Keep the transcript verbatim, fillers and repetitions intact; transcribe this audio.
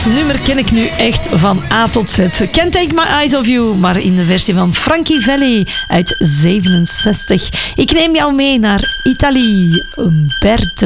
dit nummer ken ik nu echt van A tot Z. Can't Take My Eyes Off You, maar in de versie van Frankie Valli uit zevenenzestig. Ik neem jou mee naar Italië. Umberto.